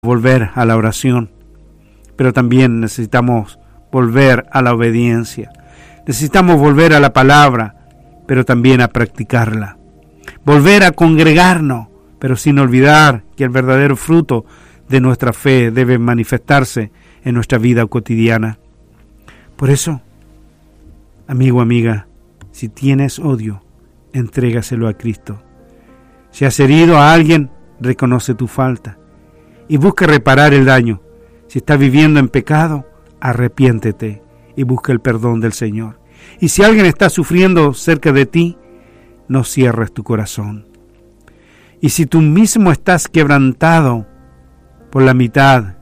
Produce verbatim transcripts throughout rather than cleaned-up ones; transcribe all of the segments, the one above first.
volver a la oración, pero también necesitamos volver a la obediencia. Necesitamos volver a la palabra, pero también a practicarla. Volver a congregarnos, pero sin olvidar que el verdadero fruto de nuestra fe debe manifestarse en nuestra vida cotidiana. Por eso, amigo, amiga, si tienes odio, entrégaselo a Cristo. Si has herido a alguien, reconoce tu falta y busca reparar el daño. Si estás viviendo en pecado, arrepiéntete y busca el perdón del Señor. Y si alguien está sufriendo cerca de ti, no cierres tu corazón. Y si tú mismo estás quebrantado por la mitad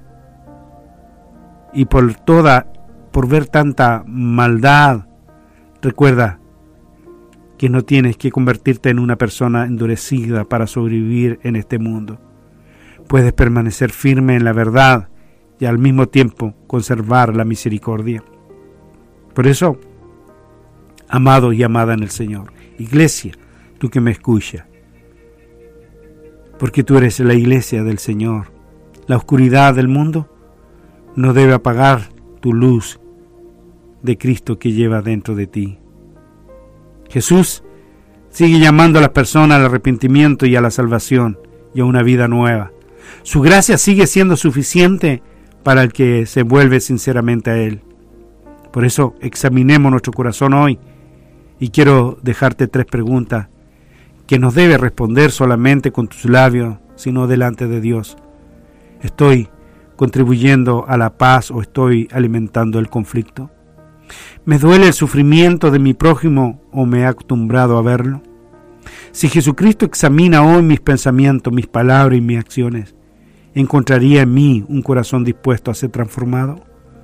y por toda, por ver tanta maldad, recuerda que no tienes que convertirte en una persona endurecida para sobrevivir en este mundo. Puedes permanecer firme en la verdad y al mismo tiempo conservar la misericordia. Por eso, amado y amada en el Señor, iglesia, tú que me escuchas, porque tú eres la iglesia del Señor, la oscuridad del mundo no debe apagar tu luz de Cristo que lleva dentro de ti. Jesús sigue llamando a las personas al arrepentimiento y a la salvación y a una vida nueva. Su gracia sigue siendo suficiente para el que se vuelve sinceramente a Él. Por eso examinemos nuestro corazón hoy y quiero dejarte tres preguntas que no debes responder solamente con tus labios, sino delante de Dios. ¿Estoy contribuyendo a la paz o estoy alimentando el conflicto? ¿Me duele el sufrimiento de mi prójimo o me he acostumbrado a verlo? Si Jesucristo examina hoy mis pensamientos, mis palabras y mis acciones, ¿encontraría en mí un corazón dispuesto a ser transformado?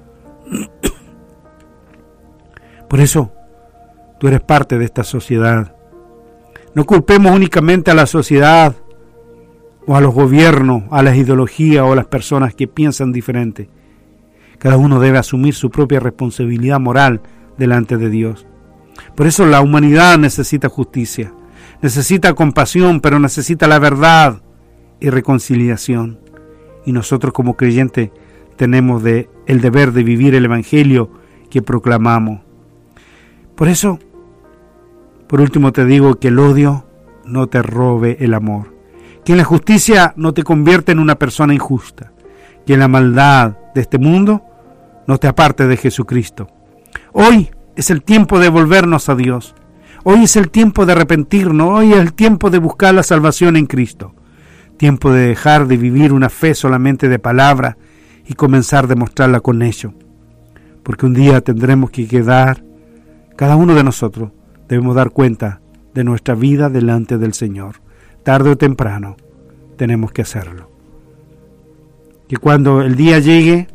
Por eso, tú eres parte de esta sociedad. No culpemos únicamente a la sociedad o a los gobiernos, a las ideologías o a las personas que piensan diferente. Cada uno debe asumir su propia responsabilidad moral delante de Dios. Por eso la humanidad necesita justicia, necesita compasión, pero necesita la verdad y reconciliación. Y nosotros como creyentes tenemos de, el deber de vivir el evangelio que proclamamos. Por eso, por último te digo que el odio no te robe el amor, que la justicia no te convierta en una persona injusta, que la maldad de este mundo no te aparte de Jesucristo. Hoy es el tiempo de volvernos a Dios. Hoy es el tiempo de arrepentirnos. Hoy es el tiempo de buscar la salvación en Cristo. Tiempo de dejar de vivir una fe solamente de palabra y comenzar a demostrarla con hecho. Porque un día tendremos que quedar, cada uno de nosotros debemos dar cuenta de nuestra vida delante del Señor. Tarde o temprano tenemos que hacerlo. Que cuando el día llegue,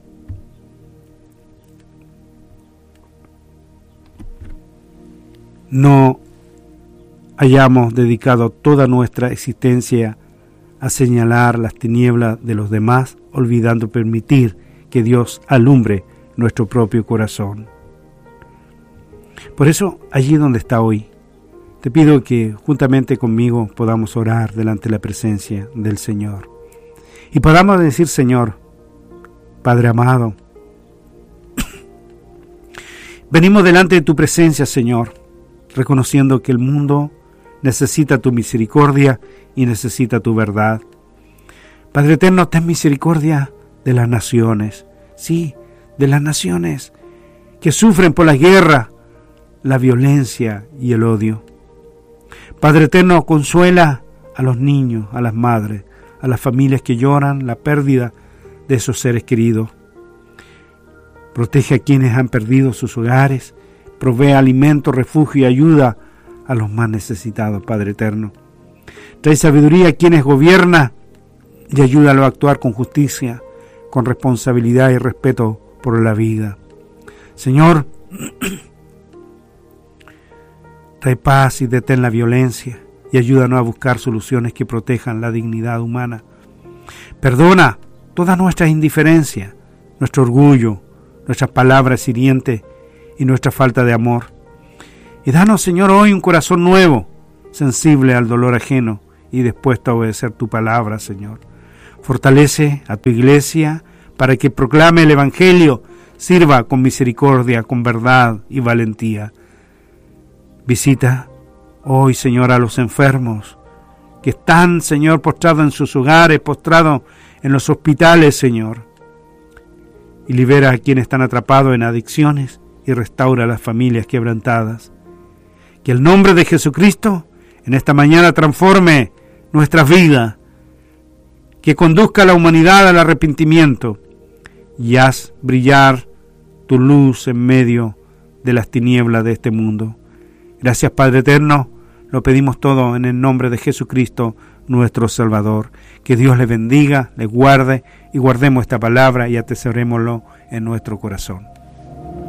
no hayamos dedicado toda nuestra existencia a señalar las tinieblas de los demás, olvidando permitir que Dios alumbre nuestro propio corazón. Por eso, allí donde está hoy, te pido que juntamente conmigo podamos orar delante de la presencia del Señor. Y podamos decir: Señor, Padre amado, venimos delante de tu presencia, Señor, reconociendo que el mundo necesita tu misericordia y necesita tu verdad. Padre eterno, ten misericordia de las naciones, sí, de las naciones que sufren por la guerra, la violencia y el odio. Padre eterno, consuela a los niños, a las madres, a las familias que lloran la pérdida de esos seres queridos. Protege a quienes han perdido sus hogares, provee alimento, refugio y ayuda a los más necesitados, Padre eterno. Trae sabiduría a quienes gobiernan y ayúdalo a actuar con justicia, con responsabilidad y respeto por la vida. Señor, trae paz y detén la violencia y ayúdanos a buscar soluciones que protejan la dignidad humana. Perdona todas nuestras indiferencias, nuestro orgullo, nuestras palabras hirientes y nuestra falta de amor. Y danos, Señor, hoy un corazón nuevo, sensible al dolor ajeno y dispuesto a obedecer tu palabra, Señor. Fortalece a tu iglesia para que proclame el Evangelio, sirva con misericordia, con verdad y valentía. Visita hoy, Señor, a los enfermos que están, Señor, postrados en sus hogares, postrados en los hospitales, Señor. Y libera a quienes están atrapados en adicciones y restaura a las familias quebrantadas. Que el nombre de Jesucristo en esta mañana transforme nuestras vidas, que conduzca a la humanidad al arrepentimiento y haz brillar tu luz en medio de las tinieblas de este mundo. Gracias, Padre eterno, lo pedimos todo en el nombre de Jesucristo, nuestro Salvador. Que Dios le bendiga, le guarde y guardemos esta palabra y atesorémoslo en nuestro corazón.